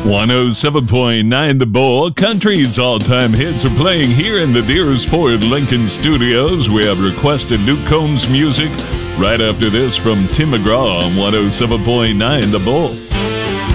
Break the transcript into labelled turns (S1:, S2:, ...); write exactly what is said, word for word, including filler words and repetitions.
S1: one oh seven point nine The Bull. Country's all-time hits are playing here in the Deers Ford Lincoln Studios. We have requested Luke Combs music right after this from Tim McGraw on one oh seven point nine The Bull.